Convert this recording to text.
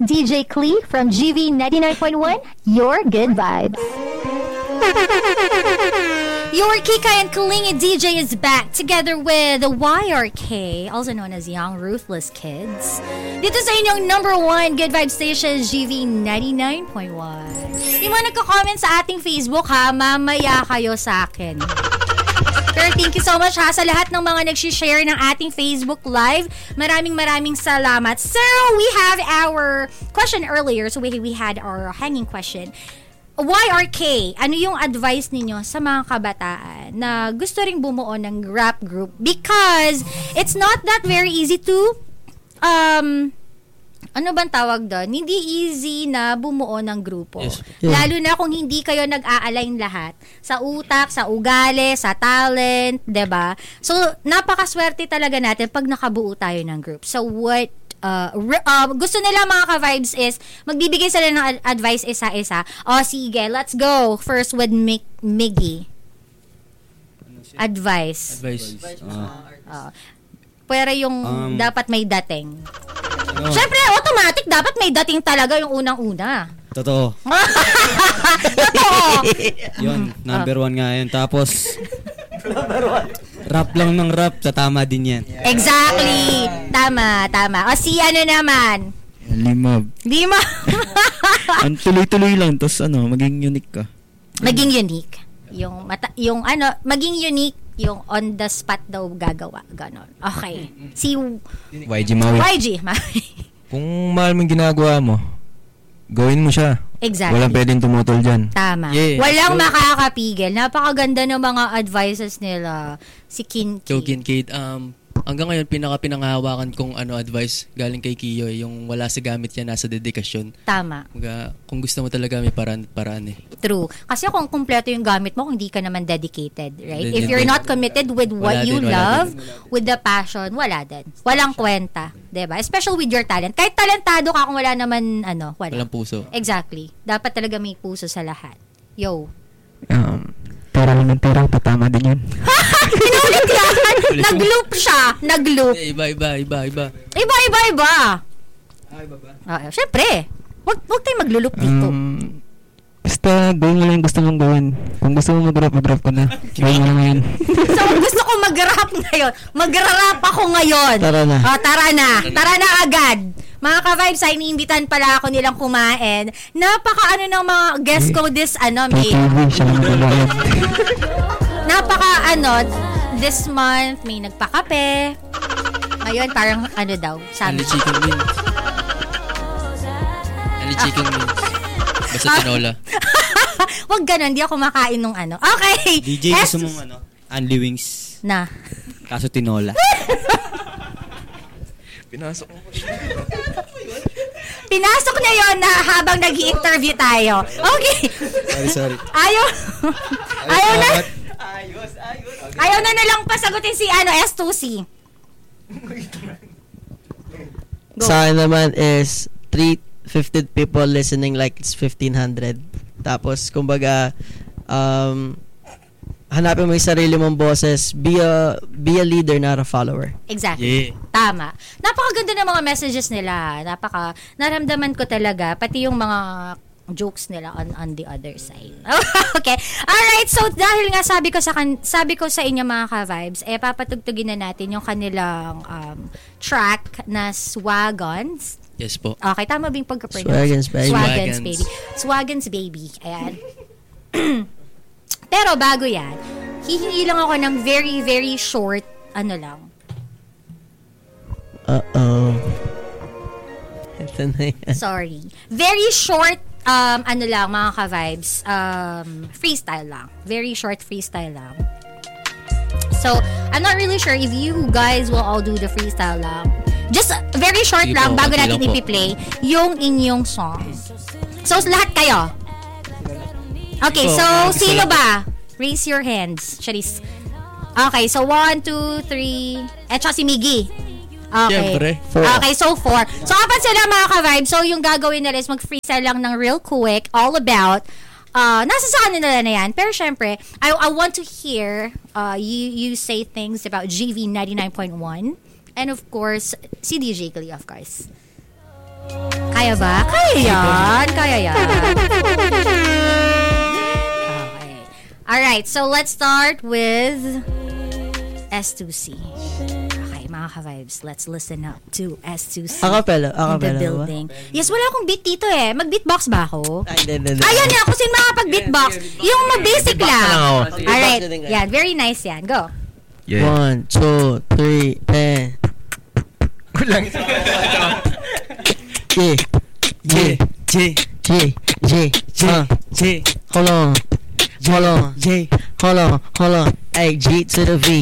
DJ Klee from GV 99.1, your good vibes. Your Kika and Kalinga DJ is back together with the YRK, also known as Young Ruthless Kids. Dito sa inyong number 1 Good Vibe Station, GV 99.1. Yung mga nagko-comment sa ating Facebook ha, mamaya kayo sa akin. Pero thank you so much ha sa lahat ng mga nag-share ng ating Facebook Live. Maraming salamat. So, we have our question earlier. So, we had our hanging question. YRK, ano yung advice ninyo sa mga kabataan na gusto ring bumuo ng rap group? Because it's not that very easy to, ano bang tawag doon? Hindi easy na bumuo ng grupo. Yes. Yeah. Lalo na kung hindi kayo nag-a-align lahat sa utak, sa ugali, sa talent, 'di ba? So, napakaswerte talaga natin pag nakabuo tayo ng group. So, what gusto nila mga ka-vibes is magbibigay sila ng advice isa-isa. O sige, let's go. First with Miggy. Advice. Pero yung dapat may dating. Siyempre, automatic dapat may dating talaga yung unang-una. Totoo. Totoo. Yun, number 1 nga yun. Tapos, rap lang ng rap, sa tama din yan. Exactly. Tama. O si ano naman? Limab. Ang tuloy-tuloy lang, tapos maging unique ka. Maging unique. Maging unique, yung on the spot daw gagawa. Ganon. Okay. Si YG Maui. Kung mahal mo yung ginagawa mo, gawin mo siya. Exactly. Walang pwedeng tumutol dyan. Tama. Yeah. Walang makakapigil. Napakaganda ng mga advices nila. Si Kinky. So, Kinky, hanggang ngayon, pinanghahawakan kong advice galing kay Kiyo, yung wala sa gamit niya, nasa dedikasyon. Tama. Kung gusto mo talaga, may paraan eh. True. Kasi kung kumpleto yung gamit mo, kung hindi ka naman dedicated, right? If you're not committed with what you love, with the passion, wala din. Walang kwenta. Diba? Especially with your talent. Kahit talentado ka, kung wala naman, wala. Walang puso. Exactly. Dapat talaga may puso sa lahat. Yo. Pera naman pera, patama din yun. Pinulit yan! Nag-loop siya. Nag-loop. Iba. Iba. Iba. Siyempre. Huwag tayong maglulup dito. Basta gawin mo lang yung gusto mong gawin. Kung gusto mo mag-rap ko na. Gawin mo lang ngayon. So, gusto ko mag-rap ngayon. Mag-rap ako ngayon. Tara na. Tara na agad. Mga ka-vibes, ay iniimbitan pala ako nilang kumain. Napaka ng mga guest ko this, may... this month, may nagpakape. Ngayon, parang sabi. Only chicken means. Basta tinola. Wag ganun, di ako makain nung Okay. DJ, gusto mong Only wings. Na. Kaso tinola. Pinasok niya yon na habang nag-i-interview tayo. Okay. Sorry. Ayaw na. Ayaw na nalang pasagutin si S2C. Go. Sa akin naman is 350 people listening like it's 1,500. Tapos, kumbaga, hanapin mo yung sarili mong boses, be a leader, not a follower. Exactly. Yeah. Tama. Napakaganda ng mga messages nila. Naramdaman ko talaga, pati yung mga jokes nila on the other side. Okay. Alright, so dahil nga sabi ko sa inyo mga ka-vibes, papatugtugin na natin yung kanilang track na Swagons. Yes po. Okay, tama ba yung pagka-pronounce? Swagons baby. Ayan. Pero bago yan, hihingi lang ako ng very, very short, lang. Ito na yan. Sorry. Very short, lang, mga ka-vibes. Freestyle lang. Very short freestyle lang. So, I'm not really sure if you guys will all do the freestyle lang. Just very short lang, bago natin ipi-play yung inyong song. So, lahat kayo. Okay, so, sino ba? Raise your hands. Charis. Okay, so 1, 2, 3. At saka si Miggy. Okay. Okay, so 4. So, apat sila mga ka-vibe. So, yung gagawin nila is mag-freestyle lang ng real quick all about nasa sa kanila na yan. Pero syempre, I want to hear you say things about GV 99.1 and of course, si DJ Klee, of course. Kaya ba? Kaya yan. Kaya yan. Okay. Alright, so let's start with S2C. Okay, mga ka-vibes, let's listen up to S2C. Acapella in the ba? building. Yes, wala akong beat dito eh. Mag-beatbox ba ako? Ay, hindi. Ayan na, kung sino makapag-beatbox. Yung mag-basic lang. Alright, yan. Very nice yan. Go. Yeah. 1, 2, 3, 10. Kulang. Yeah. J, J, J. J, Hold on. J. Hold on. Hey, G to the V.